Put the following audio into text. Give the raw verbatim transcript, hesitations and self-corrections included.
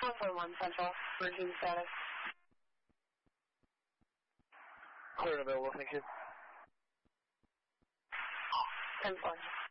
one point one Central, routine status. Clear and available, thank you. ten four.